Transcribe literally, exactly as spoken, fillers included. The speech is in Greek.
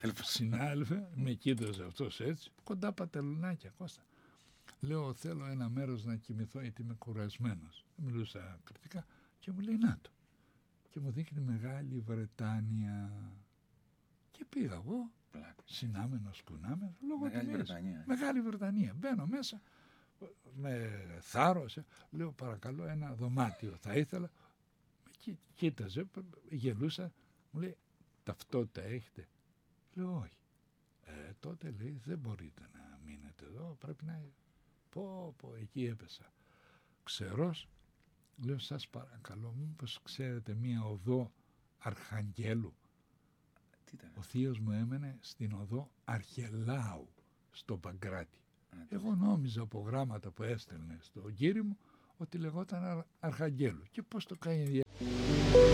Συνάδελφε, με κοίταζε αυτός έτσι, κοντά πατελονάκια, Κώστα. Λέω, θέλω ένα μέρος να κοιμηθώ γιατί είμαι κουρασμένος. Μιλούσα κριτικά και μου λέει, να το. Και μου δείχνει Μεγάλη Βρετάνια. Και πήγα εγώ, συνάμενος, κουνάμενος, λόγω Μεγάλη τιμής. Βρετανία. Μεγάλη Βρετανία. Μπαίνω μέσα, με θάρρος, λέω, παρακαλώ ένα δωμάτιο. Θα ήθελα, με κοί, κοίταζε, γελούσα, μου λέει, ταυτότητα έχετε? Λέω, όχι. Ε, τότε λέει, δεν μπορείτε να μείνετε εδώ, πρέπει να... Πω, πω, εκεί έπεσα. Ξερός, λέω, σας παρακαλώ, μήπως ξέρετε μία οδό Αρχαγγέλου? Τι ήταν? Ο θείος μου έμενε στην οδό Αρχελάου, στο Παγκράτη. Α, Εγώ νόμιζα από γράμματα που έστελνε στον κύριο μου ότι λεγόταν Αρχαγγέλου. Και πώς το κάνει